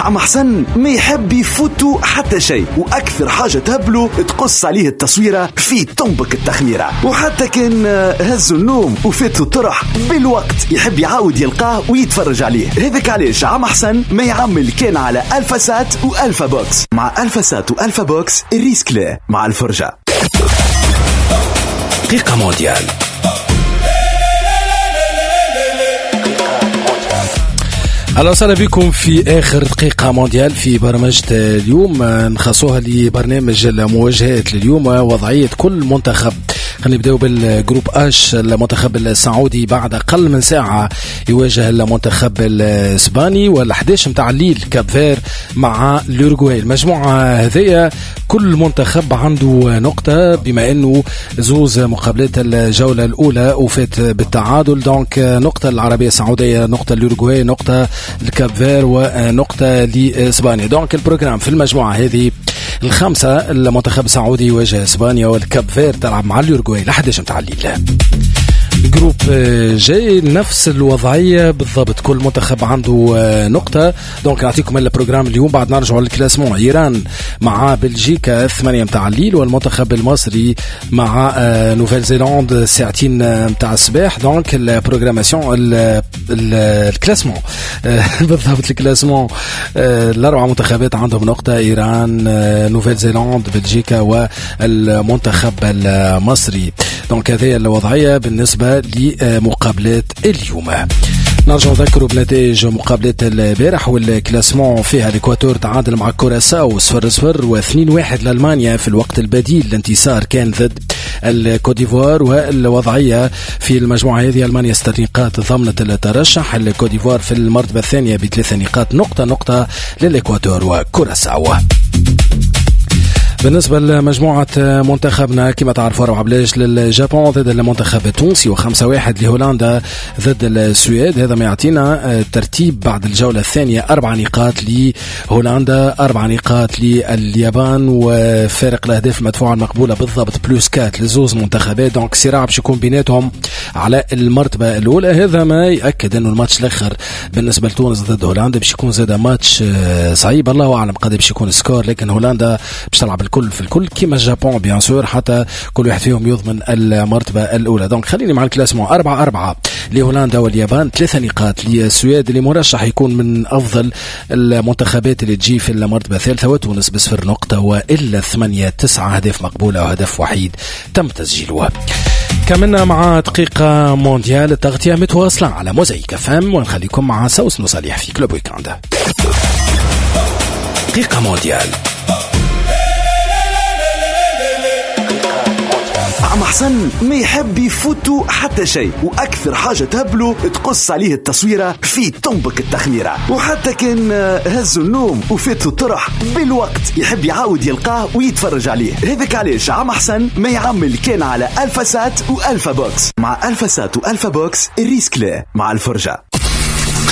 عم حسن ما يحب يفوتوا حتى شيء، وأكثر حاجة تهبله تقص عليه التصويرة في طنبك التخميرة. وحتى كان هزوا النوم وفاتوا الطرح بالوقت يحب يعاود يلقاه ويتفرج عليه. هذاك علاش عم حسن ما يعمل كان على ألفا سات وألفا بوكس. مع ألفا سات وألفا بوكس الريسك لا مع الفرجة. دقيقة مونديال. أهلا وسهلا بكم في آخر دقيقة مونديال في برمجة اليوم، نخصوها لبرنامج المواجهات لليوم ووضعية كل منتخب. خلينا نبداو بالجروب اش. المنتخب السعودي بعد اقل من ساعه يواجه المنتخب الاسباني، وال11 متاع الليل كاب فير مع الأوروغواي. المجموعه هذيا كل منتخب عنده نقطه، بما انه زوز مقابلات الجوله الاولى وفات بالتعادل. دونك نقطه العربيه السعوديه، نقطه الأوروغواي، نقطه الكاب فير، ونقطه لاسبانيا. دونك البروجرام في المجموعه هذه الخمسه، المنتخب السعودي يواجه اسبانيا، والكاب فير تلعب مع الأوروغواي ل11 متاع الليل. جروب جاي نفس الوضعية بالضبط، كل منتخب عنده نقطة. دونك نعطيكم البروجرام اليوم، بعد نرجعوا للكلاسمون. إيران مع بلجيكا 8 متاع الليل، والمنتخب المصري مع نوفيل زيلاند ساعتين متاع الصباح. دونك البروجراماسيون الكلاسمون بالضبط. الكلاسمون الأربع منتخبات عندهم نقطة: إيران، نوفيل زيلاند، بلجيكا، والمنتخب المصري. دونك هذه الوضعية بالنسبة لمقابلات اليوم. نرجع نذكروا بنتائج مقابلات البارح والكلاسمون. فيها الإكواتور تعادل مع كوراساو 0-0، و2-1 لألمانيا في الوقت البديل. الانتصار كان ضد الكوديفوار. والوضعية في المجموعة هذه: ألمانيا 6 نقاط ضمنت الترشح، الكوديفوار في المرتبة الثانية ب3 نقاط، نقطة للإكواتور وكوراساو. بالنسبة لمجموعة منتخبنا كما تعرفوا 4-0 للجابون ضد المنتخب التونسي، و5-1 لهولندا ضد السويد. هذا ما يعطينا ترتيب بعد الجولة الثانية: 4 نقاط لهولندا، 4 نقاط لليابان، وفارق الأهداف المدفوعة المقبولة بالضبط +4 لزوز منتخبات. دونك صراع باش يكون بيناتهم على المرتبة الأولى. هذا ما يأكد أنه الماتش الآخر بالنسبة لتونس ضد هولندا باش يكون زاد ماتش صعيب. الله أعلم قد باش يكون سكور، لكن هولندا باش تلعب الكل في الكل كيما الجابون بيان سور، حتى كل واحد فيهم يضمن المرتبة الأولى. دونك خليني مع الكلاسمون: 4-4 لهولندا واليابان، 3 نقاط للسويد اللي مرشح يكون من أفضل المنتخبات اللي تجي في المرتبة الثالثة، وتونس ب0 نقطة، وإلا 8-9 أهداف مقبولة وهدف وحيد تم تسجيله. كملنا مع دقيقة مونديال، التغطية متواصلة على موزايك فام، ونخليكم مع سوس نصالح في كلوب ويكاند. دقيقة مونديال. عم حسن ما يحب يفوتوا حتى شيء، وأكثر حاجة تهبله تقص عليه التصويرة في طنبك التخميرة. وحتى كان هزوا النوم وفاتوا الطرح بالوقت يحب يعاود يلقاه ويتفرج عليه. هذاك علاش عم حسن ما يعمل كان على ألفا سات وألفا بوكس. مع ألفا سات وألفا بوكس الريسك لا مع الفرجة.